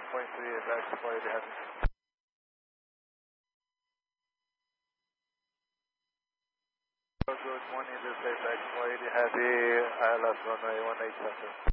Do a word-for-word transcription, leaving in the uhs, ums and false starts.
point three eight, back to flight heavy. Good morning, this is back to flight heavy, I L S runway one eight seven.